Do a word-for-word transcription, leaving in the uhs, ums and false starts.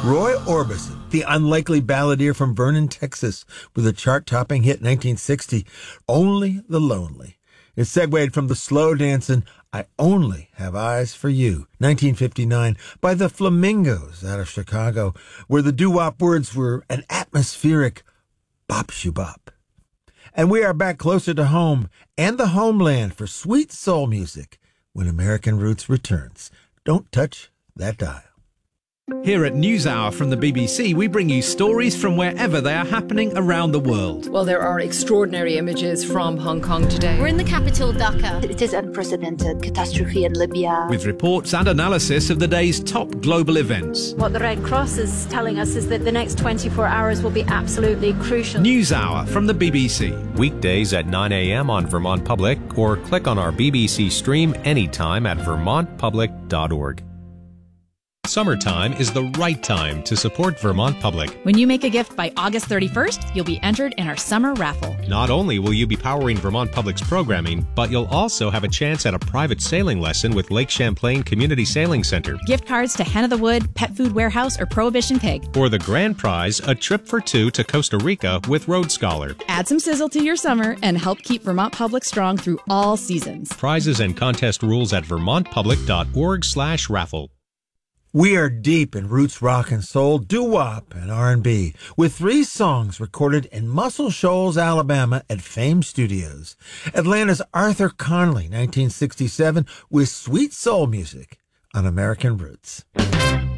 Roy Orbison, the unlikely balladeer from Vernon, Texas, with a chart-topping hit in nineteen sixty, Only the Lonely. It segued from the slow dancing I Only Have Eyes for You, nineteen fifty-nine, by the Flamingos out of Chicago, where the doo-wop words were an atmospheric bop-shoo-bop. And we are back closer to home and the homeland for sweet soul music when American Roots returns. Don't touch that dial. Here at NewsHour from the B B C, we bring you stories from wherever they are happening around the world. Well, there are extraordinary images from Hong Kong today. We're in the capital, Dhaka. It is unprecedented catastrophe in Libya. With reports and analysis of the day's top global events. What the Red Cross is telling us is that the next twenty-four hours will be absolutely crucial. NewsHour from the B B C. Weekdays at nine a.m. on Vermont Public, or click on our B B C stream anytime at vermont public dot org. Summertime is the right time to support Vermont Public. When you make a gift by August thirty-first, you'll be entered in our summer raffle. Not only will you be powering Vermont Public's programming, but you'll also have a chance at a private sailing lesson with Lake Champlain Community Sailing Center. Gift cards to Hen of the Wood, Pet Food Warehouse, or Prohibition Pig. Or the grand prize, a trip for two to Costa Rica with Road Scholar. Add some sizzle to your summer and help keep Vermont Public strong through all seasons. Prizes and contest rules at vermont public dot org slash raffle. We are deep in roots rock and soul, doo-wop and R and B, with three songs recorded in Muscle Shoals, Alabama at Fame Studios. Atlanta's Arthur Conley, nineteen sixty-seven, with sweet soul music on American Roots.